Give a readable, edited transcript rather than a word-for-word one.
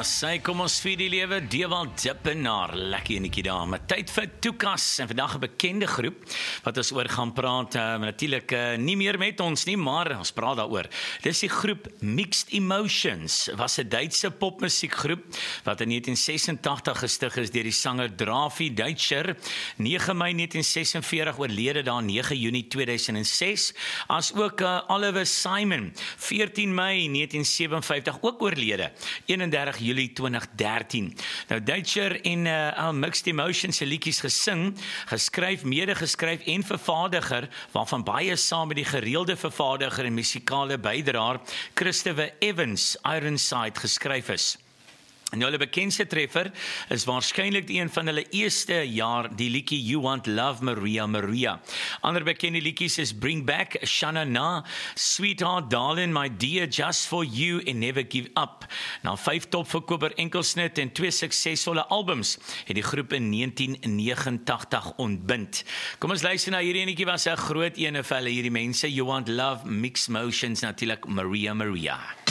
Sy kom ons vir die lewe, Dewald Dippenaar, lekker enetjie daar, met tyd vir Toekas, en vandag 'n bekende groep, wat ons oor gaan praat, natuurlik nie meer met ons nie, maar ons praat daaroor. Dis die groep Mixed Emotions, was 'n Duitse popmusiekgroep, wat in 1986 gestig is deur die sanger Drafi Deutscher, 9 Mei 1946 oorlede daar 9 Junie 2006, as ook Oliver Simon, 14 Mei 1957 ook oorlede, 31 Julie 2013. Nou Deutscher en Mixed Emotions se liedjies gesing, geskryf, medegeskryf en vervaardiger, waarvan baie saam met die gereelde vervaardiger en musikale bydraer Christopher Evans Ironside geskryf is. En hulle bekendste treffer is waarskynlik een van hulle eerste jaar, die liedjie You Want Love Maria Maria. Ander bekende liedjies is Bring Back, Shana Na, Sweetheart Darling, My Dear, Just For You en Never Give Up. Na 5 topverkoper enkelsnit en 2 suksesvolle albums het die groep in 1989 ontbind. Kom ons luister na hierdie enetjie, was 'n groot ene vir hulle hierdie mense. You Want Love, Mixed Emotions, natuurlik Maria Maria.